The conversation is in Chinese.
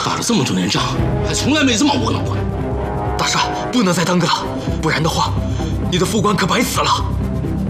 打了这么多年仗，还从来没这么窝囊过。 大帅，不能再耽搁了，不然的话，你的副官可白死了。